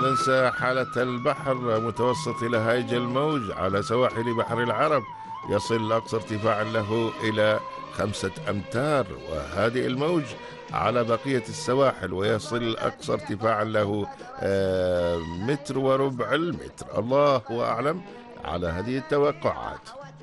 ننسى حالة البحر متوسط إلى هايج الموج على سواحل بحر العرب، يصل أقصى ارتفاع له إلى 5 أمتار، وهادئ الموج على بقية السواحل ويصل أقصى ارتفاع له 1.25 متر. الله أعلم على هذه التوقعات.